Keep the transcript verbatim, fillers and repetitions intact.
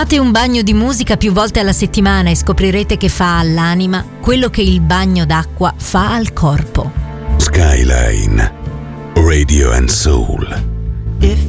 Fate un bagno di musica più volte alla settimana e scoprirete che fa all'anima quello che il bagno d'acqua fa al corpo. Skyline Radio and Soul. If